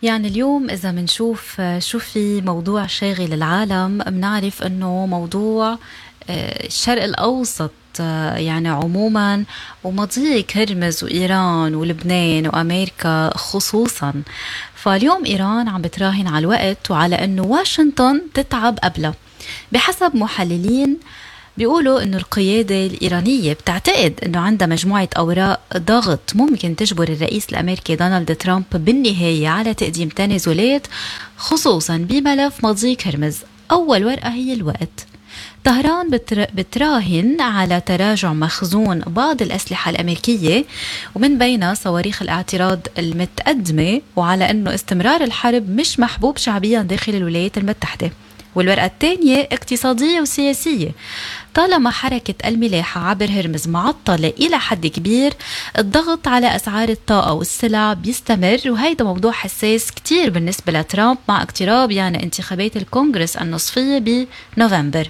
يعني اليوم إذا منشوف شو في موضوع شاغل العالم منعرف أنه موضوع الشرق الأوسط، يعني عموما، ومضيق هرمز وإيران ولبنان وأمريكا خصوصا. فاليوم إيران عم بتراهن على الوقت وعلى أنه واشنطن تتعب قبلها. بحسب محللين بيقولوا أنه القيادة الإيرانية بتعتقد أنه عندها مجموعة أوراق ضغط ممكن تجبر الرئيس الأمريكي دونالد ترامب بالنهاية على تقديم تنازلات، خصوصا بملف مضيق هرمز. أول ورقة هي الوقت. طهران بتراهن على تراجع مخزون بعض الأسلحة الأمريكية ومن بينها صواريخ الاعتراض المتقدمة، وعلى أنه استمرار الحرب مش محبوب شعبيا داخل الولايات المتحدة. والورقة الثانية اقتصادية وسياسية. طالما حركة الملاحة عبر هرمز معطلة إلى حد كبير، الضغط على أسعار الطاقة والسلع بيستمر، وهيدا موضوع حساس كتير بالنسبة لترامب مع اقتراب يعني انتخابات الكونغرس النصفية بنوفمبر.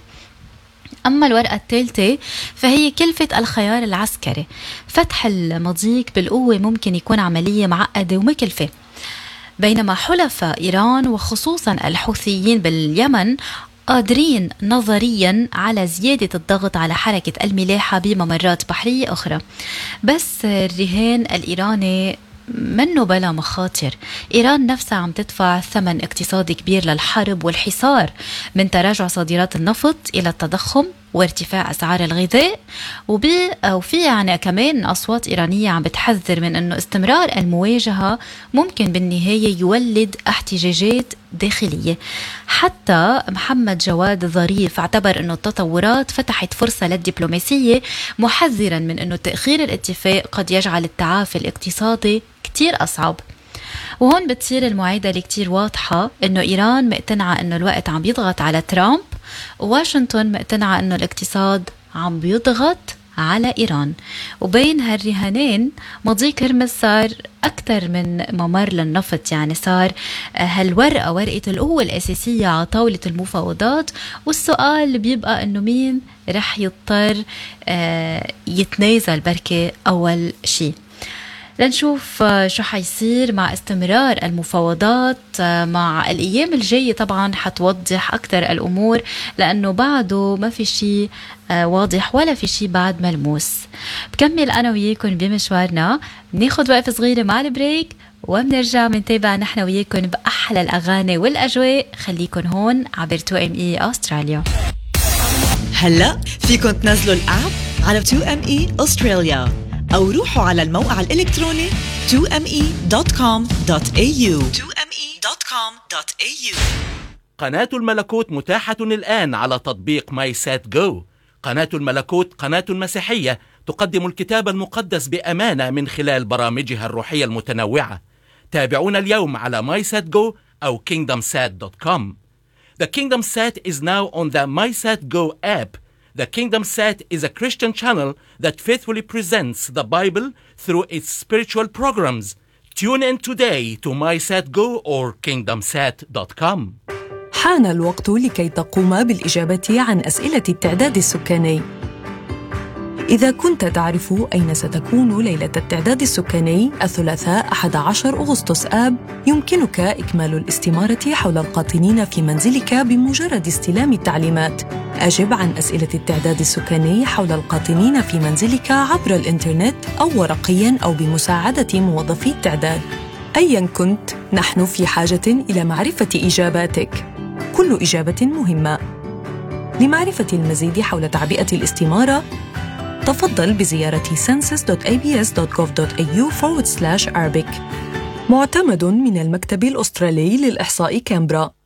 أما الورقة الثالثة فهي كلفة الخيار العسكري. فتح المضيق بالقوة ممكن يكون عملية معقدة ومكلفة، بينما حلفاء إيران وخصوصا الحوثيين باليمن قادرين نظريا على زيادة الضغط على حركة الملاحة بممرات بحرية أخرى. بس الرهان الإيراني منه بلا مخاطر. إيران نفسها عم تدفع ثمن اقتصادي كبير للحرب والحصار، من تراجع صادرات النفط إلى التضخم وارتفاع أسعار الغذاء. وفي يعني كمان أصوات إيرانية عم بتحذر من أنه استمرار المواجهة ممكن بالنهاية يولد احتجاجات داخلية. حتى محمد جواد ظريف اعتبر أنه التطورات فتحت فرصة للدبلوماسية، محذرا من أنه تأخير الاتفاق قد يجعل التعافي الاقتصادي كتير أصعب. وهون بتصير المعادلة كتير واضحة، أنه إيران مقتنعة أنه الوقت عم بيضغط على ترامب، وواشنطن مقتنعة أنه الاقتصاد عم بيضغط على إيران. وبين هالرهانين مضيق هرمز صار أكثر من ممر للنفط، يعني صار هالورقة ورقة القوة الأساسية على طاولة المفاوضات. والسؤال اللي بيبقى أنه مين رح يضطر يتنازل بركة أول شيء. لنشوف شو حيصير مع استمرار المفاوضات مع الأيام الجاية. طبعا حتوضح أكثر الأمور، لأنه بعده ما في شيء واضح ولا في شيء بعد ملموس. بكمل أنا وياكم بمشوارنا، ناخد وقفة صغيرة مع البريك وبنرجع منتابع نحن وياكم بأحلى الأغاني والأجواء. خليكن هون عبر 2ME أستراليا. هلأ فيكن تنزلوا الآب على 2ME أستراليا أو روحوا على الموقع الإلكتروني 2me.com.au. قناة الملكوت متاحة الآن على تطبيق ماي سات جو. قناة الملكوت قناة مسيحية تقدم الكتاب المقدس بأمانة من خلال برامجها الروحية المتنوعة. تابعونا اليوم على MySatGo أو KingdomSat.com. The KingdomSat is now on the MySatGo app. The KingdomSat is a Christian channel that faithfully presents the Bible through its spiritual programs. Tune in today to MySatGo or KingdomSat.com. حان الوقت لكي تقوم بالإجابة عن أسئلة التعداد السكاني. إذا كنت تعرف أين ستكون ليلة التعداد السكاني الثلاثاء 11 أغسطس آب، يمكنك إكمال الاستمارة حول القاطنين في منزلك بمجرد استلام التعليمات. أجب عن أسئلة التعداد السكاني حول القاطنين في منزلك عبر الإنترنت أو ورقياً أو بمساعدة موظفي التعداد. أياً كنت، نحن في حاجة إلى معرفة إجاباتك. كل إجابة مهمة. لمعرفة المزيد حول تعبئة الاستمارة، تفضل بزيارة census.abs.gov.au/Arabic. معتمد من المكتب الأسترالي للإحصاء كامبرا.